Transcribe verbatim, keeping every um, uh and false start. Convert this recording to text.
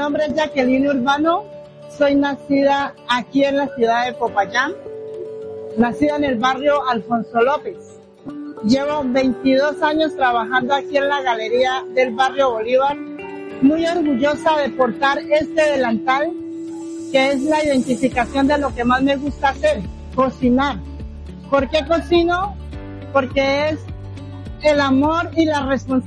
nombre es Jacqueline Urbano, soy nacida aquí en la ciudad de Popayán, nacida en el barrio Alfonso López. Llevo veintidós años trabajando aquí en la galería del barrio Bolívar, muy orgullosa de portar este delantal, que es la identificación de lo que más me gusta hacer, cocinar. ¿Por qué cocino? Porque es el amor y la responsabilidad